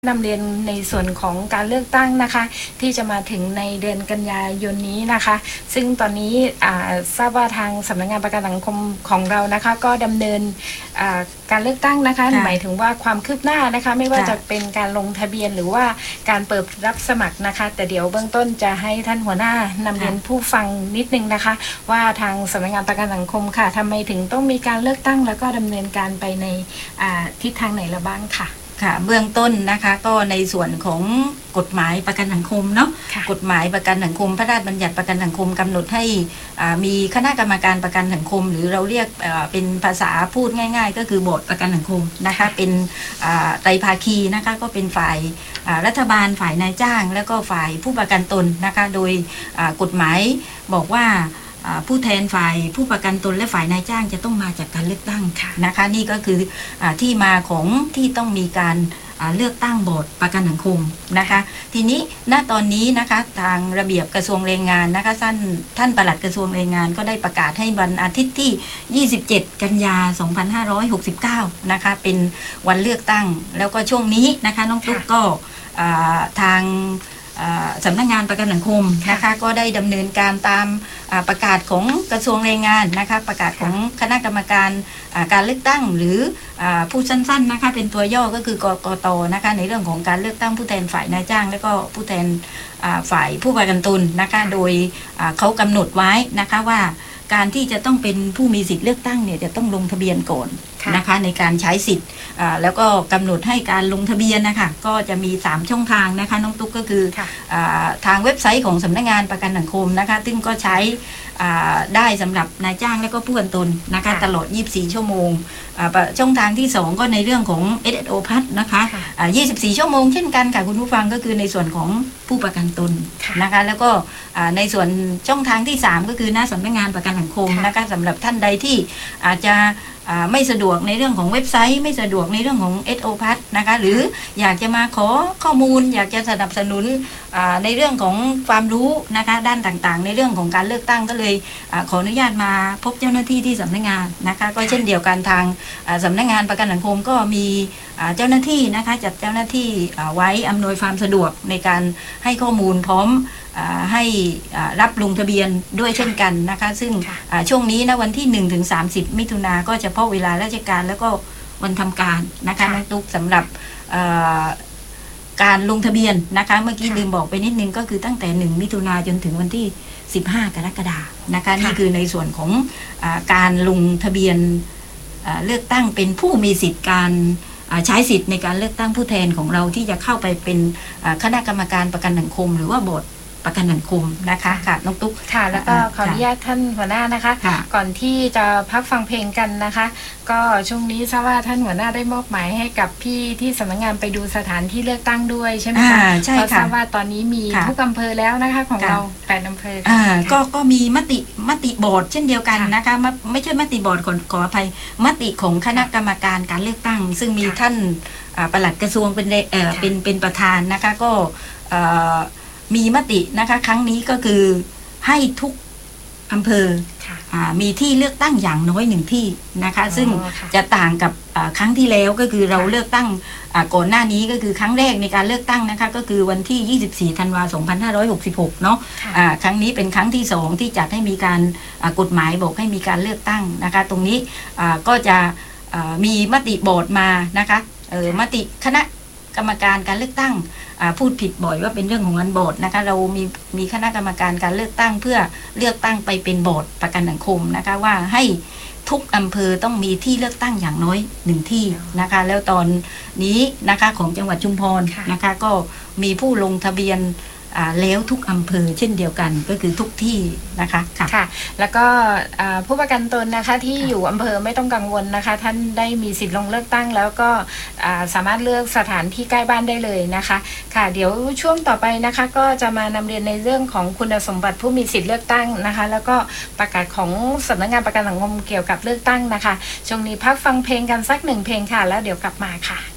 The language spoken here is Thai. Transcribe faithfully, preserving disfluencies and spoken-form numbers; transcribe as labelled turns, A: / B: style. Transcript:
A: นำเรียนในส่วนของการเลือกตั้งนะคะที่จะมาถึงในเดือนกันยายนนี้นะคะซึ่งตอนนี้ทราบว่าทางสำนักงานประกันสังคมของเรานะคะก็ดำเนินการเลือกตั้งนะคะหมายถึงว่าความคืบหน้านะคะไม่ว่าจะเป็นการลงทะเบียนหรือว่าการเปิดรับสมัครนะคะแต่เดี๋ยวเบื้องต้นจะให้ท่านหัวหน้านำเรียนผู้ฟังนิดนึงนะคะว่าทางสำนักงานประกันสังคมค่ะทำไมถึงต้องมีการเลือกตั้งแล้วก็ดำเนินการไปในทิศทางไหนละบ้างค่ะ
B: ค่ะเบื้องต้นนะคะก็ในส่วนของกฎหมายประกันสังคมเนาะกฎหมายประกันสังคมพระราชบัญญัติประกันสังคมกำหนดให้มีคณะกรรมการประกันสังคมหรือเราเรียกเป็นภาษาพูดง่ายๆก็คือบอร์ดประกันสังคมนะคะเป็นไตรภาคีนะคะก็เป็นฝ่ายรัฐบาลฝ่ายนายจ้างแล้วก็ฝ่ายผู้ประกันตนนะคะโดยกฎหมายบอกว่าผู้แทนฝ่ายผู้ประกันตนและฝ่ายนายจ้างจะต้องมาจากการเลือกตั้งนะคะนี่ก็คือที่มาของที่ต้องมีการเลือกตั้งบอร์ดประกันสังคมนะคะทีนี้ณตอนนี้นะคะทางระเบียบกระทรวงแรงงานนะคะท่านท่านปลัดกระทรวงแรงงานก็ได้ประกาศให้วันอาทิตย์ที่ยี่สิบเจ็ดกันยายนสองพันห้าร้อยหกสิบเก้านะคะเป็นวันเลือกตั้งแล้วก็ช่วงนี้นะคะน้องตุ๊กก็ทางสำนักงานประกันสังคมนะคะก็ได้ดำเนินการตามประกาศของกระทรวงแรงงานนะคะประกาศของคณะกรรมการการเลือกตั้งหรือผู้สั้นๆนะคะเป็นตัวย่อก็คือกกตนะคะในเรื่องของการเลือกตั้งผู้แทนฝ่ายนายจ้างและก็ผู้แทนฝ่ายผู้ประกันตนนะคะโดยเขากำหนดไว้นะคะว่าการที่จะต้องเป็นผู้มีสิทธิ์เลือกตั้งเนี่ยจะต้องลงทะเบียนก่อนนะคะในการใช้สิทธิ์แล้วก็กำหนดให้การลงทะเบียนนะคะก็จะมีสามช่องทางนะคะน้องตุ๊กก็คือทางเว็บไซต์ของสำนักงานประกันสังคมนะคะซึ่งก็ใช้ได้สำหรับนายจ้างและก็ผู้ประกันตนนะคะตลอดยี่สิบสี่ชั่วโมงช่องทางที่สองก็ในเรื่องของ เอส เอส โอ พัสนะคะยี่สิบสี่ชั่วโมงเช่นกันค่ะคุณผู้ฟังก็คือในส่วนของผู้ประกันตนนะคะแล้วก็ในส่วนช่องทางที่สามก็คือหน้าสำนักงานประกันสังคมนะคะสำหรับท่านใดที่อาจจะไม่สะดวกในเรื่องของเว็บไซต์ไม่สะดวกในเรื่องของ เอส โอ พัสนะคะหรืออยากจะมาขอข้อมูลอยากจะสนับสนุนในเรื่องของความรู้นะคะด้านต่างๆในเรื่องของการเลือกตั้งก็เลยขออนุญาตมาพบเจ้าหน้าที่ที่สำนักงานนะคะก็เช่นเดียวกันทางสำนักงานประกันสังคมก็มีเจ้าหน้าที่นะคะจัดเจ้าหน้าที่ไว้อำนวยความสะดวกในการให้ข้อมูลพร้อมให้รับลงทะเบียนด้วยเช่นกันนะคะซึ่งช่วงนี้นะวันที่หนึ่งถึงสามสิบมิถุนาก็เฉพาะเวลาราชการแล้วก็วันทำการนะคะนักตุ๊กสำหรับการลงทะเบียนนะคะเมื่อกี้ลืมบอกไปนิดนึงก็คือตั้งแต่หนึ่งมิถุนาจนถึงวันที่สิบห้ากรกฎาคมนะคะนี่คือในส่วนของการลงทะเบียนเลือกตั้งเป็นผู้มีสิทธิ์การใช้สิทธิ์ในการเลือกตั้งผู้แทนของเราที่จะเข้าไปเป็นคณะกรรมการประกันสังคมหรือว่าบอร์ดประกันสังคมนะคะค่ะน้องตุ๊ก
A: ค่ะแล้วก็ขออนุญาตท่านหัวหน้านะคะก่อนที่จะพักฟังเพลงกันนะคะก็ช่วงนี้ทราบว่าท่านหัวหน้าได้มอบหมายให้กับพี่ที่สำนักงานไปดูสถานที่เลือกตั้งด้วยใช่ไหมคะ
B: ใช่ค่ะ
A: ทราบว่าตอนนี้มีทุกอำเภอแล้วนะคะของเราแปดอำเภอ
B: ก็ก็มีมติมติบอร์ดเช่นเดียวกันนะคะไม่ใช่มติบอร์ดขอขออภัยมติของคณะกรรมการการเลือกตั้งซึ่งมีท่านปลัดกระทรวงเป็นเป็นเป็นประธานนะคะก็มีมตินะคะครั้งนี้ก็คือให้ทุกอำเภอมีที่เลือกตั้งอย่างน้อยหนึ่งที่นะคะซึ่งจะต่างกับครั้งที่แล้วก็คือเราเลือกตั้งก่อนหน้านี้ก็คือครั้งแรกในการเลือกตั้งนะคะก็คือวันที่ยี่สิบสี่ธันวาคมสองพันห้าร้อยหกสิบหกเนาะครั้งนี้เป็นครั้งที่สองที่จัดให้มีการกฎหมายบอกให้มีการเลือกตั้งนะคะตรงนี้ก็จะมีมติบอร์ดมานะคะมติคณะกรรมการการเลือกตั้งพูดผิดบ่อยว่าเป็นเรื่องของงานบอร์ดนะคะเรามีมีคณะกรรมการการเลือกตั้งเพื่อเลือกตั้งไปเป็นบอร์ดประกันสังคมนะคะว่าให้ทุกอำเภอต้องมีที่เลือกตั้งอย่างน้อยหนึ่งที่นะคะแล้วตอนนี้นะคะของจังหวัดชุมพรนะคะก็มีผู้ลงทะเบียนแล้วทุกอำเภอเช่นเดียวกันก็คือทุกที่นะคะ
A: ค่ะค่ะแล้วก็ผู้ประกันตนนะคะที่อยู่อำเภอไม่ต้องกังวลนะคะท่านได้มีสิทธิ์ลงเลือกตั้งแล้วก็สามารถเลือกสถานที่ใกล้บ้านได้เลยนะคะค่ะเดี๋ยวช่วงต่อไปนะคะก็จะมานำเรียนในเรื่องของคุณสมบัติผู้มีสิทธิ์เลือกตั้งนะคะแล้วก็ประกาศของสำนักงานประกันสังคมเกี่ยวกับเลือกตั้งนะคะช่วงนี้พักฟังเพลงกันสักหนึ่งเพลงค่ะแล้วเดี๋ยวกลับมาค่ะ